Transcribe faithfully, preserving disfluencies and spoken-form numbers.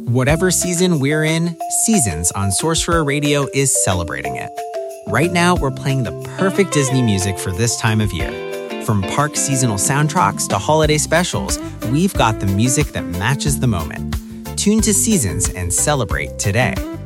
Whatever season we're in, Seasons on Sorcerer Radio is celebrating it. Right now, we're playing the perfect Disney music for this time of year. From park seasonal soundtracks to holiday specials, we've got the music that matches the moment. Tune to Seasons and celebrate today.